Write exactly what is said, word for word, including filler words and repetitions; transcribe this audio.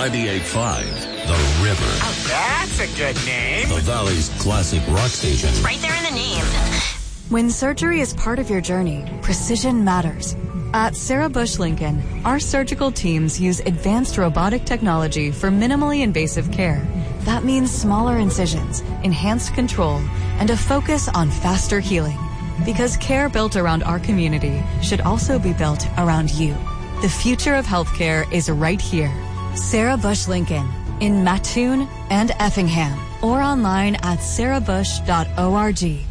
ninety-eight point five, The River. Oh, that's a good name. The Valley's classic rock station. It's right there in the name. When surgery is part of your journey, precision matters. At Sarah Bush Lincoln, our surgical teams use advanced robotic technology for minimally invasive care. That means smaller incisions, enhanced control, and a focus on faster healing. Because care built around our community should also be built around you. The future of healthcare is right here. Sarah Bush Lincoln in Mattoon and Effingham, or online at sarah bush dot org.